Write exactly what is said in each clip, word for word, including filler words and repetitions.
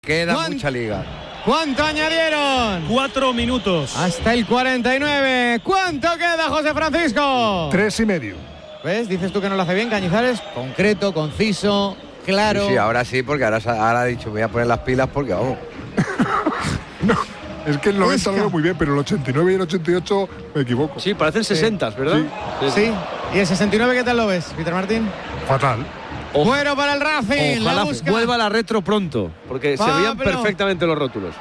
Queda ¿Cuán... mucha liga. ¿Cuánto añadieron? Cuatro minutos. Hasta el cuarenta y nueve. ¿Cuánto queda, José Francisco? Tres y medio. ¿Ves? Dices tú que no lo hace bien, Cañizares. Concreto, conciso, claro. Sí, sí, ahora sí, porque ahora, ahora ha dicho, voy a poner las pilas porque vamos. No, es que el noventa lo veo muy bien, pero el ochenta y nueve y el ochenta y ocho me equivoco. Sí, parecen sesentas, ¿verdad? Sí. Sí. sí. ¿Y el sesenta y nueve qué tal lo ves, Peter Martín? Fatal. Bueno para el Racing. Ojalá la vuelva a la retro pronto, porque Pablo. se veían perfectamente los rótulos.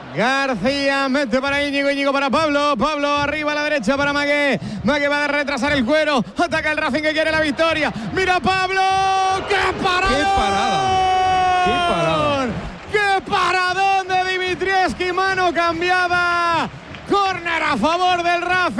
García mete para Íñigo, Íñigo para Pablo, Pablo arriba a la derecha para Magué, Magué va a retrasar el cuero, ataca el Racing que quiere la victoria, mira Pablo, ¡qué parada! ¡Qué parada! ¡Qué parada! ¡Qué paradón de Dimitrievski, mano cambiada! Córner a favor del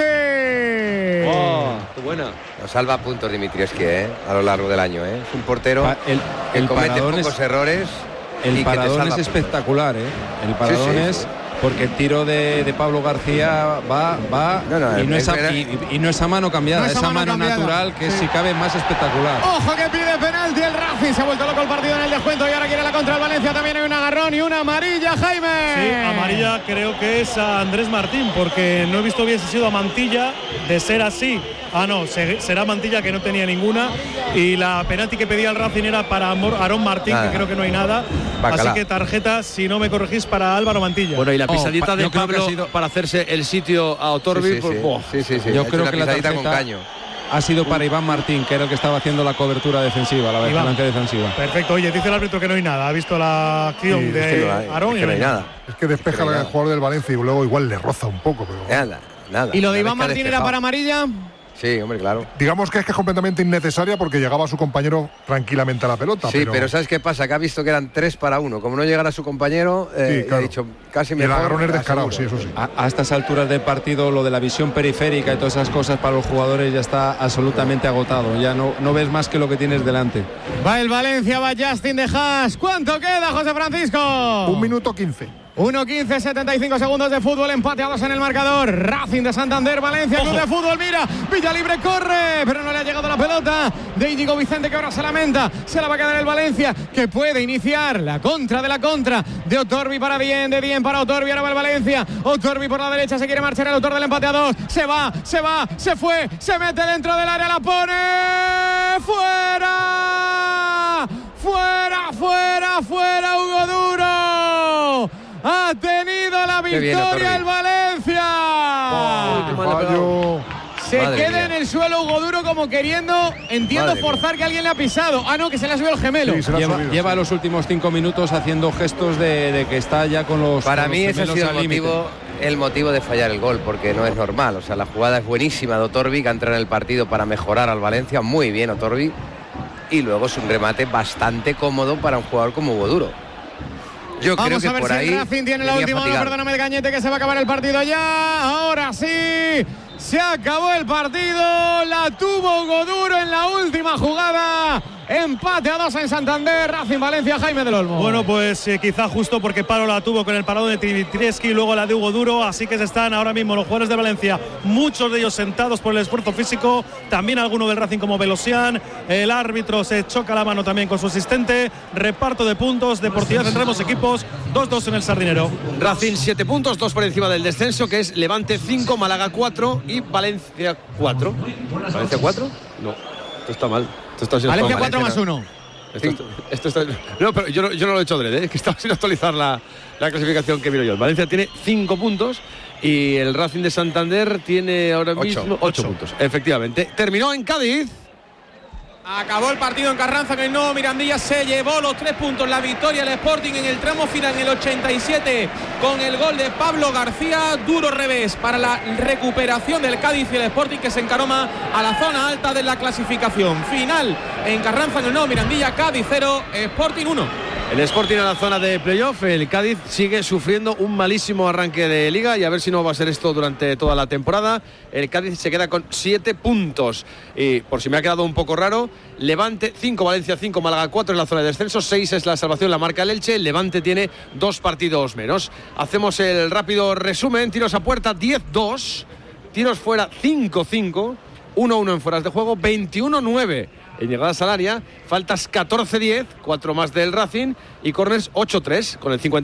Racing. ¡Oh, qué buena! Nos salva puntos Dimitrievski, ¿eh? A lo largo del año, ¿eh? Es un portero Pa el, que el comete pocos es, errores. El y paradón que te es salva espectacular, ¿eh? El paradón sí, sí, es sí. porque el tiro de, de Pablo García va, va no, no, y, no es, es a, es, y, y no es a mano cambiada, no es a mano, mano natural, que sí. Si cabe más espectacular. Ojo que pide penalti el Racing, se ha vuelto loco el partido en el descuento y ahora quiere la contra el Valencia, también hay un agarrón y una amarilla, Jaime. Sí, amarilla creo que es a Andrés Martín, porque no he visto bien si ha sido a Mantilla. De ser así, ah no, será Mantilla, que no tenía ninguna, y la penalti que pedía el Racing era para Aarón Martín, nada. Que creo que no hay nada. Bacalá. Así que tarjeta, si no me corregís, para Álvaro Mantilla. Bueno, y la pisadita oh, de Pablo sido... para hacerse el sitio a Otorbi. Sí, sí, pues, sí. Oh. sí, sí, sí. Yo creo que la tarjeta con caño ha sido para Iván Martín, que era el que estaba haciendo la cobertura defensiva, la vigilancia defensiva. Perfecto, oye, dice el árbitro que no hay nada, ha visto la acción sí, de es que no Aarón es y que no hay nada. Es que despeja el jugador del Valencia y luego igual le roza un poco, pero nada, nada. ¿Y lo de Iván Martín era para amarilla? Sí, hombre, claro. Digamos que es que es completamente innecesaria porque llegaba su compañero tranquilamente a la pelota. Sí, pero, pero ¿sabes qué pasa? Que ha visto que eran tres para uno. Como no llegara su compañero, eh, sí, claro. ha dicho casi mejor. Y el agarrón es descarado, sí, eso sí. A, a estas alturas del partido, lo de la visión periférica y todas esas cosas para los jugadores ya está absolutamente agotado. Ya no, no ves más que lo que tienes delante. Va el Valencia, va Justin de Haas. ¿Cuánto queda, José Francisco? Un minuto quince. uno quince, setenta y cinco segundos de fútbol, empate a dos en el marcador. Racing de Santander, Valencia, Club de Fútbol, mira, Villalibre corre, pero no le ha llegado la pelota de Íñigo Vicente, que ahora se lamenta, se la va a quedar el Valencia, que puede iniciar la contra de la contra de Otorbi para Dien, de Dien para Otorbi, ahora va el Valencia, Otorbi por la derecha, se quiere marchar el autor del empate a dos, se va, se va, se fue, se mete dentro del área, la pone fuera, fuera, fuera, fuera, Hugo Duro. Ha tenido la victoria el Valencia. Oh, se Madre queda mía. en el suelo Hugo Duro como queriendo, entiendo, Madre forzar mía. que alguien le ha pisado. Ah, no, que se le ha subido el gemelo. Sí, lleva subido, lleva sí. los últimos cinco minutos haciendo gestos de, de que está ya con los. Para con mí los ese ha sido el motivo, el motivo de fallar el gol, porque no es normal. O sea, la jugada es buenísima de Otorbi, que entra en el partido para mejorar al Valencia. Muy bien Otorbi. Y luego es un remate bastante cómodo para un jugador como Hugo Duro. Yo Vamos creo que a ver por si ahí el Racing tiene la última. No, perdóname el Cañete, que se va a acabar el partido ya. Ahora sí, se acabó el partido. La tuvo Hugo Duro en la última jugada. Empate a dos en Santander. Racing Valencia, Jaime del Olmo. Bueno, pues eh, quizá justo porque Paro la tuvo con el parado de Dimitrievski y luego la de Hugo Duro. Así que se están ahora mismo los jugadores de Valencia, muchos de ellos sentados por el esfuerzo físico. También alguno del Racing como Velosian. El árbitro se choca la mano también con su asistente. Reparto de puntos. Deportividad entre ambos equipos. dos dos en el Sardinero. Racing siete puntos, dos por encima del descenso, que es Levante cinco, Málaga cuatro y Valencia cuatro. ¿Valencia cuatro? No, esto está mal. Esto está Valencia cuatro más uno. Esto, esto, esto está, no, pero yo no, yo no lo he hecho adrede, ¿eh? Que estaba sin actualizar la, la clasificación que miro yo. El Valencia tiene cinco puntos y el Racing de Santander tiene ahora Ocho. mismo ocho puntos. Efectivamente. Terminó en Cádiz. Acabó el partido en Carranza, que no, Mirandilla se llevó los tres puntos, la victoria el Sporting en el tramo final en el ochenta y siete con el gol de Pablo García. Duro revés para la recuperación del Cádiz y el Sporting, que se encaroma a la zona alta de la clasificación. Final en Carranza, en el no, Mirandilla, Cádiz cero, Sporting uno. El Sporting a la zona de playoff. El Cádiz sigue sufriendo un malísimo arranque de liga y a ver si no va a ser esto durante toda la temporada. El Cádiz se queda con siete puntos y, por si me ha quedado un poco raro, Levante cinco, Valencia cinco, Málaga cuatro en la zona de descenso, seis es la salvación, la marca el Elche. El Levante tiene dos partidos menos. Hacemos el rápido resumen. Tiros a puerta diez dos, tiros fuera cinco cinco, uno uno en fueras de juego, veintiuno nueve en llegadas al área, faltas catorce diez, cuatro más del Racing y corners ocho tres con el cincuenta.